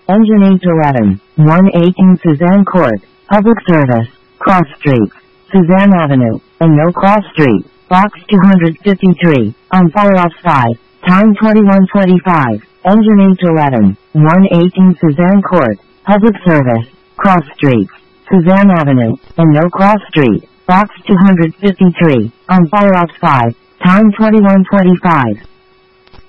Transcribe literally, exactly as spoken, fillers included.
Engine eight eleven, one eighteen Suzanne Court, Public Service, Cross Street, Suzanne Avenue, and No Cross Street, Box two fifty-three, on Fire Off five, time twenty-one twenty-five, Engine eight eleven, one eighteen Suzanne Court, Public Service, Cross Street, Suzanne Avenue, and No Cross Street, Box two fifty-three, on Fire Off five, time twenty-one twenty-five.